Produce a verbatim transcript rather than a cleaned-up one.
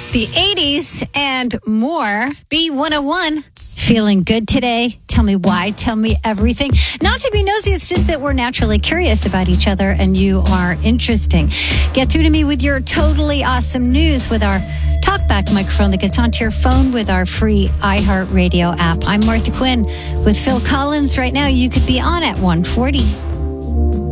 the eighties, and more. B one oh one. Feeling good today? Tell me why. Tell me everything. Not to be nosy, it's just that we're naturally curious about each other and you are interesting. Get through to me with your totally awesome news with our talkback microphone that gets onto your phone with our free iHeartRadio app. I'm Martha Quinn with Phil Collins. Right now, you could be on at one forty.